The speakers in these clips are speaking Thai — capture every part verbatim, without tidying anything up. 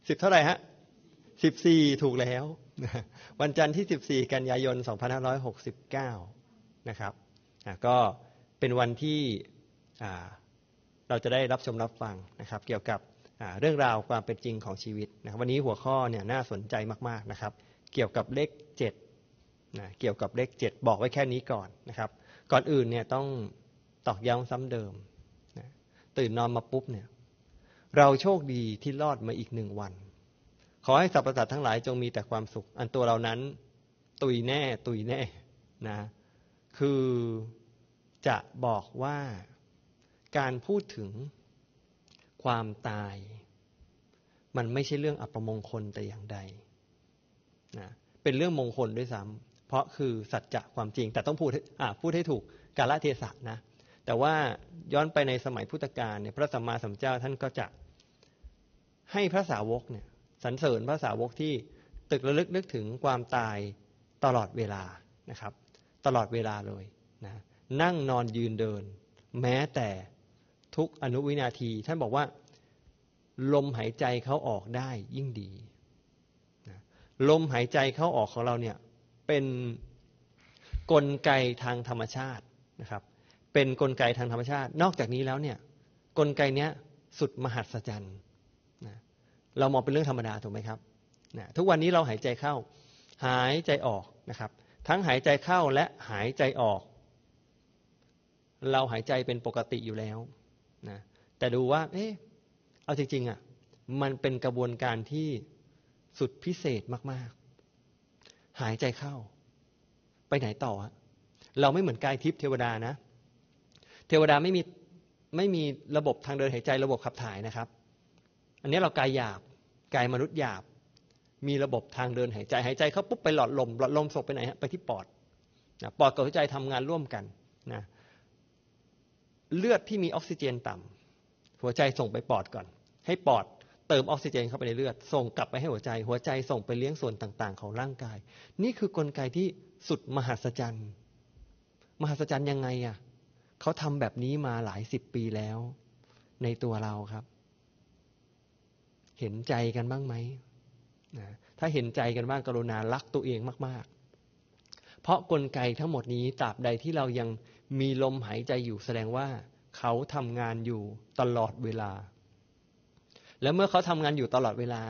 สิบเท่าไหร่ฮะสิบสี่ถูกแล้ววันจันทร์ที่สิบสี่กันยายนสองพันห้าร้อยหกสิบเก้านะครับก็เป็นวันที่เราจะได้รับชมรับฟังนะครับเกี่ยวกับเรื่องราวความเป็นจริงของชีวิตนะครับวันนี้หัวข้อเนี่ยน่าสนใจมากๆนะครับเกี่ยวกับเลขเจ็ดนะเกี่ยวกับเลขเจ็ดบอกไว้แค่นี้ก่อนนะครับก่อนอื่นเนี่ยต้องตอกย้ำซ้ำเดิมนะตื่นนอนมาปุ๊บเนี่ยเราโชคดีที่รอดมาอีกหนึ่งวันขอให้สรรพสัตว์ทั้งหลายจงมีแต่ความสุขอันตัวเรานั้นตุยแน่ตุยแน่นะคือจะบอกว่าการพูดถึงความตายมันไม่ใช่เรื่องอัปมงคลแต่อย่างใดนะเป็นเรื่องมงคลด้วยซ้ำเพราะคือสัจจะความจริงแต่ต้องพูดอ่าพูดให้ถูกกาลเทศะนะแต่ว่าย้อนไปในสมัยพุทธกาลเนี่ยพระสัมมาสัมพุทธเจ้าท่านก็จะให้พระสาวกเนี่ยสรรเสริญพระสาวกที่ตึกระลึกนึกถึงความตายตลอดเวลานะครับตลอดเวลาเลยนะนั่งนอนยืนเดินแม้แต่ทุกอนุวินาทีท่านบอกว่าลมหายใจเข้าออกได้ยิ่งดีนะลมหายใจเข้าออกของเราเนี่ยเป็นกลไกทางธรรมชาตินะครับเป็นกลไกทางธรรมชาตินอกจากนี้แล้วเนี่ยกลไกเนี้ยสุดมหัศจรรย์นะเรามองเป็นเรื่องธรรมดาถูกไหมครับนะทุกวันนี้เราหายใจเข้าหายใจออกนะครับทั้งหายใจเข้าและหายใจออกเราหายใจเป็นปกติอยู่แล้วนะแต่ดูว่าเอ๊ะเอาจริงๆอ่ะมันเป็นกระบวนการที่สุดพิเศษมากๆหายใจเข้าไปไหนต่อฮะเราไม่เหมือนกายทิพย์เทวดานะเทวดาไม่มีไม่มีระบบทางเดินหายใจระบบขับถ่ายนะครับอันนี้เรากายหยาบกายมนุษย์หยาบมีระบบทางเดินหายใจหายใจเข้าปุ๊บไปหลอดลมหลอดลมส่งไปไหนฮะไปที่ปอดนะปอดกับหัวใจทำงานร่วมกันนะเลือดที่มีออกซิเจนต่ำหัวใจส่งไปปอดก่อนให้ปอดเติมออกซิเจนเข้าไปในเลือดส่งกลับไปให้หัวใจหัวใจส่งไปเลี้ยงส่วนต่างๆของร่างกายนี่คือกลไกที่สุดมหัศจรรย์มหัศจรรย์ยังไงอ่ะเขาทำแบบนี้มาหลายสิบปีแล้วในตัวเราครับเห็นใจกันบ้างไหมนะถ้าเห็นใจกันบ้างกรุณารักตัวเองมากๆเพราะกลไกทั้งหมดนี้ตราบใดที่เรายังมีลมหายใจอยู่แสดงว่าเขาทำงานอยู่ตลอดเวลาแล้วเมื่อเขาทำงานอยู่ตลอดเวลา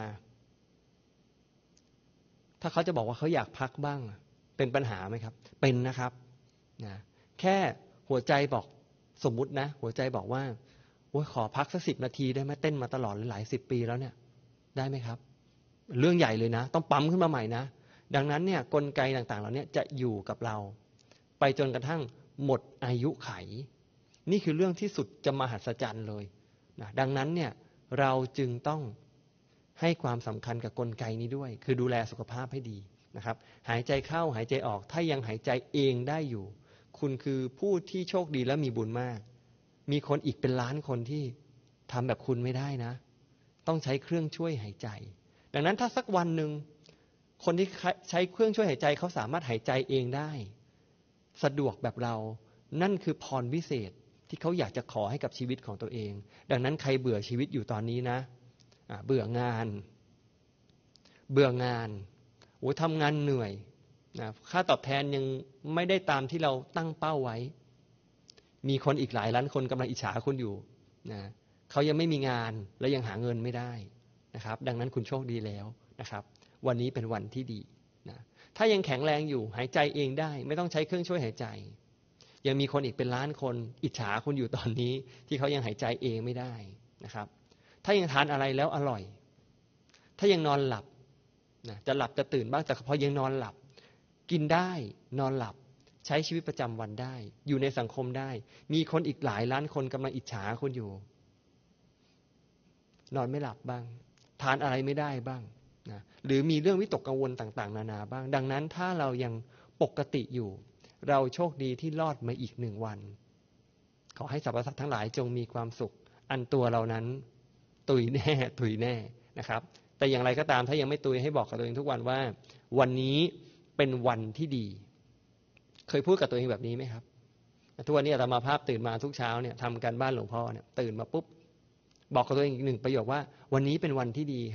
ถ้าเขาจะบอกว่าเขาอยากพักบ้างเป็นปัญหาไหมครับเป็นนะครับนะแค่หัวใจบอกสมมุตินะหัวใจบอกว่าโอ้ยขอพักสักสิบนาทีได้ไหมเต้นมาตลอดหลายสิบปีแล้วเนี่ยได้ไหมครับเรื่องใหญ่เลยนะต้องปั๊มขึ้นมาใหม่นะดังนั้นเนี่ยกลไกต่างๆเหล่านี้จะอยู่กับเราไปจนกระทั่งหมดอายุไขนี่คือเรื่องที่สุดจะมหัศจรรย์เลยนะดังนั้นเนี่ยเราจึงต้องให้ความสำคัญกับกลไกนี้ด้วยคือดูแลสุขภาพให้ดีนะครับหายใจเข้าหายใจออกถ้ายังหายใจเองได้อยู่คุณคือผู้ที่โชคดีและมีบุญมากมีคนอีกเป็นล้านคนที่ทำแบบคุณไม่ได้นะต้องใช้เครื่องช่วยหายใจดังนั้นถ้าสักวันหนึ่งคนที่ใช้เครื่องช่วยหายใจเขาสามารถหายใจเองได้สะดวกแบบเรานั่นคือพรวิเศษที่เขาอยากจะขอให้กับชีวิตของตัวเองดังนั้นใครเบื่อชีวิตอยู่ตอนนี้นะเบื่องานเบื่องานโอ้ทำงานเหนื่อยนะค่าตอบแทนยังไม่ได้ตามที่เราตั้งเป้าไว้มีคนอีกหลายล้านคนกำลังอิจฉาคุณอยู่นะเขายังไม่มีงานและยังหาเงินไม่ได้นะครับดังนั้นคุณโชคดีแล้วนะครับวันนี้เป็นวันที่ดีนะถ้ายังแข็งแรงอยู่หายใจเองได้ไม่ต้องใช้เครื่องช่วยหายใจยังมีคนอีกเป็นล้านคนอิจฉาคุณอยู่ตอนนี้ที่เขายังหายใจเองไม่ได้นะครับถ้ายังทานอะไรแล้วอร่อยถ้ายังนอนหลับนะจะหลับจะตื่นบ้างแต่พอยังนอนหลับกินได้นอนหลับใช้ชีวิตประจำวันได้อยู่ในสังคมได้มีคนอีกหลายล้านคนกำลังอิจฉาคุณอยู่นอนไม่หลับบ้างทานอะไรไม่ได้บ้างนะหรือมีเรื่องวิตกกังวลต่างๆนานาบ้างดังนั้นถ้าเรายังปกติอยู่เราโชคดีที่รอดมาอีกหนึ่งวันขอให้สรรพสัตว์ทั้งหลายจงมีความสุขอันตัวเรานั้นตุยแน่ตุยแน่นะครับแต่อย่างไรก็ตามถ้ายังไม่ตุยให้บอกกับตัวเองทุกวันว่าวันนี้เป็นวันที่ดีเคยพูดกับตัวเองแบบนี้ไหมครับทุกวันนี้อาตมาภาพตื่นมาทุกเช้าเนี่ยทำการบ้านหลวงพ่อเนี่ยตื่นมาปุ๊บบอกกับตัวเองอีกหนึ่งประโยคว่าวันนี้เป็นวันที่ดี